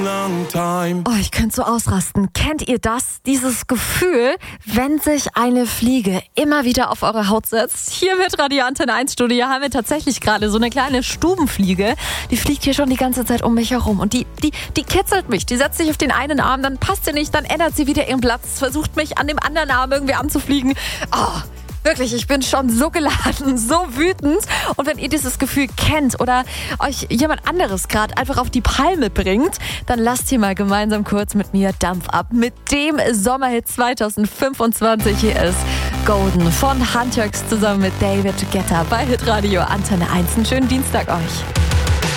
Oh, ich könnte so ausrasten. Kennt ihr das? Dieses Gefühl, wenn sich eine Fliege immer wieder auf eure Haut setzt? Hier mit Radio Antenne 1 Studio haben wir tatsächlich gerade so eine kleine Stubenfliege. Die fliegt hier schon die ganze Zeit um mich herum. Und die kitzelt mich. Die setzt sich auf den einen Arm, dann passt sie nicht, dann ändert sie wieder ihren Platz, versucht mich an dem anderen Arm irgendwie anzufliegen. Oh, wirklich, ich bin schon so geladen, so wütend. Und wenn ihr dieses Gefühl kennt oder euch jemand anderes gerade einfach auf die Palme bringt, dann lasst hier mal gemeinsam kurz mit mir Dampf ab. Mit dem Sommerhit 2025. Hier ist Golden von Hunterx zusammen mit David Guetta bei Hitradio Antenne 1. Einen schönen Dienstag euch.